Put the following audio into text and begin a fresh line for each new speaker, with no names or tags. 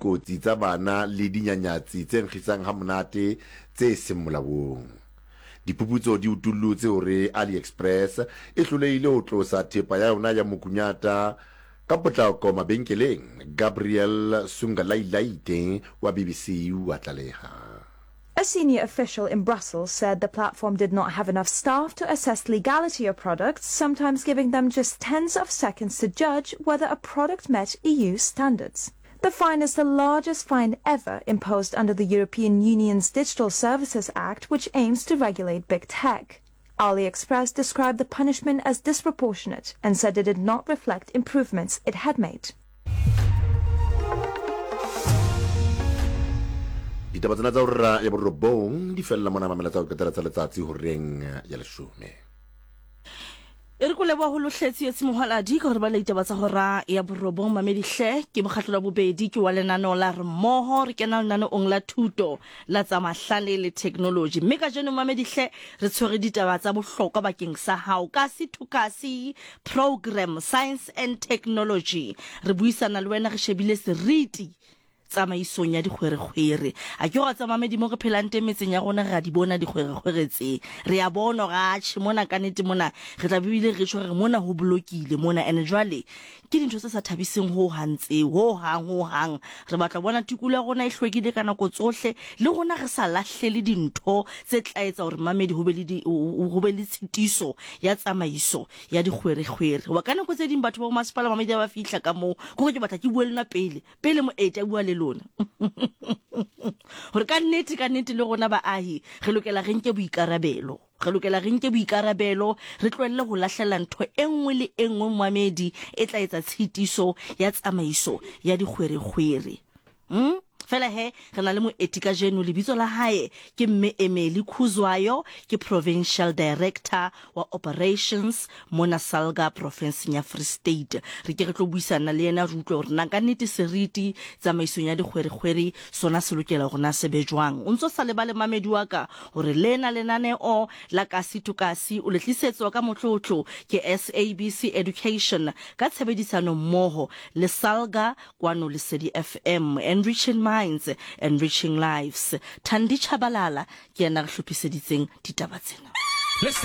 dikotsi tsa bana le dinyanyatsi tse nkgisang ha monate tse seng molaong. Diphuputso di utullotse hore AliExpress e hlolehile ho tlosa thepa ya yona ya mokunyata ka potlako mabenkeleng. Gabriel Sungalailaite wa BBC wa tlaleha.
A senior official in Brussels said the platform did not have enough staff to assess legality of products, sometimes giving them just tens of seconds to judge whether a product met EU standards. The fine is the largest fine ever imposed under the European Union's Digital Services Act, which aims to regulate big tech. AliExpress described the punishment as disproportionate and said it did not reflect improvements it had made.
Ditaba tsena tsa hora ya borobong di fella mona mamela tsa go ketela tsa letsatsi horeng ya leshome.
Re go leboha ho lohletsi ya tshimohaladi ka hore ba le ditaba tsa hora ya borobong mamedihle ke mokgatlo wa bobedi ke wa lenaneo la re mmoho re kena lenaneong la thuto la tsa mahlale le technology mme ka jeno mamedihle re tshwere ditaba tsa bohlokwa bakeng sa hao ka sithukasi program science and technology re buisana le wena re shebile seriti tsamaisong ya dikgwerekgwere a ke go tsamamedi mo re phelante metseng ya rona ga di bona dikgwerekgwere tse re a bona ga mona ka nete mona re tla bibile re tshwere mona ho blokile mona and jwale ke dintho tse sa thabiseng ho hantse ho hang re batla bona tikolo ya rona e hlwekile ka nako tsohle le rona re sa lahlele dintho tse tla etsa hore mamedi ho be le tshitiso ya tsamaiso ya dikgwerekgwere wa ka nako tse ding batho ba masepala mamedi ba fihla ka mo go ke batla ke bua lena pele mo eta bua le lona hore ka nnete le rona baahi re lokela re nke boikarabelo re tlohelle ho lahlela ntho e nngwe le e nngwe moamedi e tla etsa tshitiso ya tsamaiso ya dikgwerekgwere fela he re na le moeti ka jeno lebitso la hae ke mme Emily Khuzwayo ke provincial director wa operations mona Salga province ya Free State re ke re tlo buisana le yena re utlwe hore na ka nnete seriti tsamaisong ya dikgwerekgwere sona se lokela hore na se bejwang o ntso sa le ba le mamedi wa ka hore lena lenaneo la ka sithukasi o le tlisetswa ka motlotlo ke SABC Education ka tshebedisano mmoho le Salga kwano le Sedi FM enriching minds, enriching lives. Thandi Chabalala ke yena re hlophiseditseng ditaba tsena.